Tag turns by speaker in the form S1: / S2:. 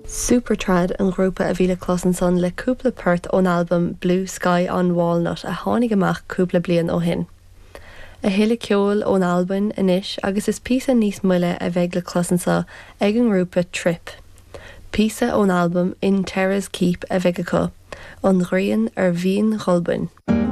S1: Supertrad an grúpa a bhí le closan son le cúpla peirt ón albumm Blue Sky on Walnut a tháinig amach cúpla bliain ó shin. A thuile ceol ón albumm inis agus is píosa níos muile a bheith le closan sa ag an grúpa Trip. Píosa ón albumm In Terra's Keep a bheith acu, an ghrian ar bhíon Gholbain.